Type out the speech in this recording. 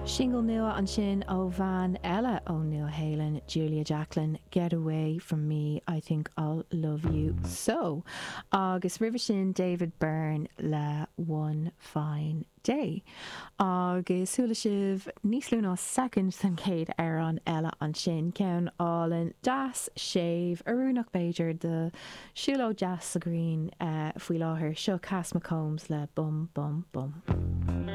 Shingle nua an sin ó Van Ella ó Neil Halen, Julia Jacqueline, Get Away From Me, I Think I'll Love You So. Agus river sin David Byrne le One Fine Day. Agus hula siv níos lúna second san céad ar an Ella an sin ceann álan das shave arúnach Beiger de siúló jazz sa green faoi láthair seo Cass McCombs le Bum Bum Bum.